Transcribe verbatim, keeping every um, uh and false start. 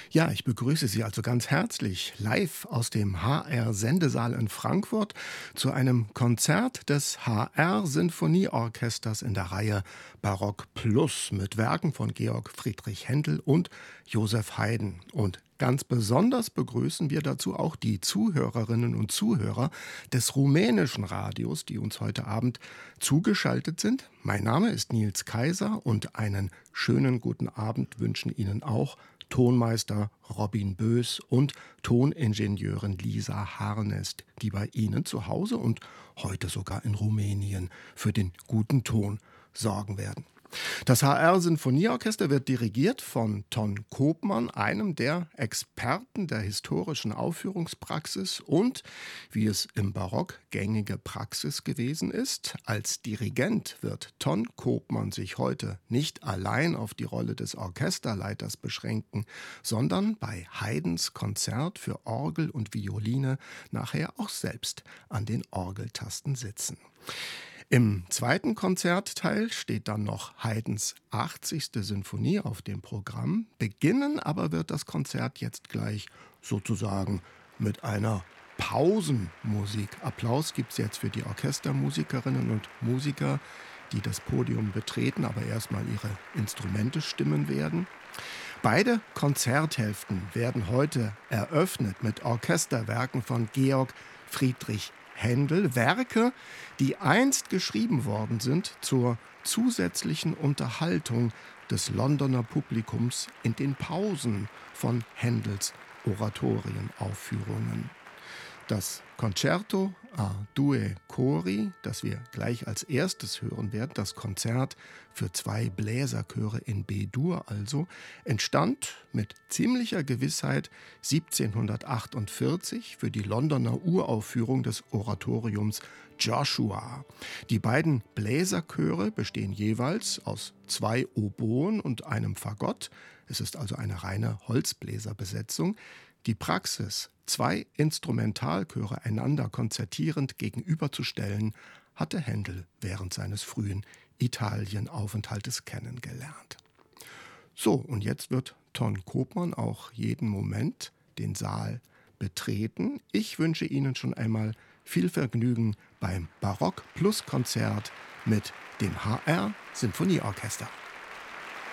Ja, ich begrüße Sie also ganz herzlich live aus dem H R-Sendesaal in Frankfurt zu einem Konzert des H R-Sinfonieorchesters in der Reihe Barock Plus mit Werken von Georg Friedrich Händel und Joseph Haydn. Und ganz besonders begrüßen wir dazu auch die Zuhörerinnen und Zuhörer des rumänischen Radios, die uns heute Abend zugeschaltet sind. Mein Name ist Nils Kaiser und einen schönen guten Abend wünschen Ihnen auch Tonmeister Robin Bös und Toningenieurin Lisa Harnest, die bei Ihnen zu Hause und heute sogar in Rumänien für den guten Ton sorgen werden. Das H R-Sinfonieorchester wird dirigiert von Ton Koopman, einem der Experten der historischen Aufführungspraxis und, wie es im Barock gängige Praxis gewesen ist, als Dirigent wird Ton Koopman sich heute nicht allein auf die Rolle des Orchesterleiters beschränken, sondern bei Haydns Konzert für Orgel und Violine nachher auch selbst an den Orgeltasten sitzen. Im zweiten Konzertteil steht dann noch Haydns achtzigste Sinfonie auf dem Programm. Beginnen aber wird das Konzert jetzt gleich sozusagen mit einer Pausenmusik. Applaus gibt es jetzt für die Orchestermusikerinnen und Musiker, die das Podium betreten, aber erstmal ihre Instrumente stimmen werden. Beide Konzerthälften werden heute eröffnet mit Orchesterwerken von Georg Friedrich Händel, Werke, die einst geschrieben worden sind zur zusätzlichen Unterhaltung des Londoner Publikums in den Pausen von Händels Oratorienaufführungen. Das Concerto a due cori, das wir gleich als erstes hören werden, das Konzert für zwei Bläserchöre in B-Dur also, entstand mit ziemlicher Gewissheit siebzehnhundertachtundvierzig für die Londoner Uraufführung des Oratoriums Joshua. Die beiden Bläserchöre bestehen jeweils aus zwei Oboen und einem Fagott. Es ist also eine reine Holzbläserbesetzung. Die Praxis, zwei Instrumentalchöre einander konzertierend gegenüberzustellen, hatte Händel während seines frühen Italienaufenthaltes kennengelernt. So, und jetzt wird Ton Koopman auch jeden Moment den Saal betreten. Ich wünsche Ihnen schon einmal viel Vergnügen beim Barock Plus Konzert mit dem H R-Sinfonieorchester.